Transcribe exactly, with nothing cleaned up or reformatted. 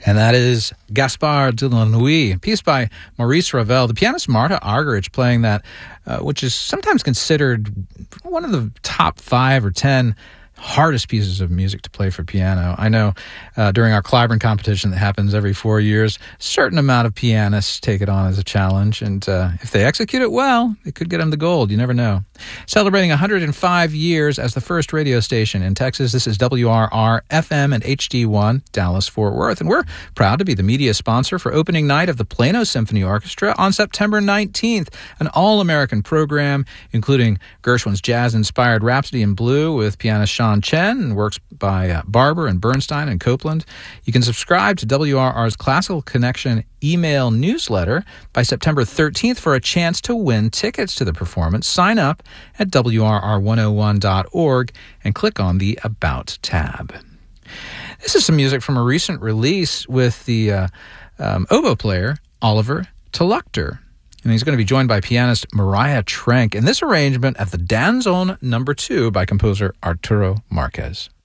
And that is Gaspard de la Nuit, a piece by Maurice Ravel. The pianist Marta Argerich playing that, uh, which is sometimes considered one of the top five or ten hardest pieces of music to play for piano. I know uh, during our Clyburn competition that happens every four years, a certain amount of pianists take it on as a challenge, and uh, if they execute it well, it could get them the gold. You never know. Celebrating one hundred five years as the first radio station in Texas, this is W R R F M and H D one, Dallas-Fort Worth, and we're proud to be the media sponsor for opening night of the Plano Symphony Orchestra on September nineteenth, an all-American program including Gershwin's jazz-inspired Rhapsody in Blue with pianist Sean Chen and works by uh, Barber and Bernstein and Copeland. You can subscribe to W R R's Classical Connection email newsletter by September thirteenth for a chance to win tickets to the performance. Sign up at W R R one oh one dot org and click on the About tab. This is some music from a recent release with the uh, um, oboe player Oliver Tuluchter. And he's going to be joined by pianist Mariah Trenk in this arrangement at the Danzón number two by composer Arturo Marquez.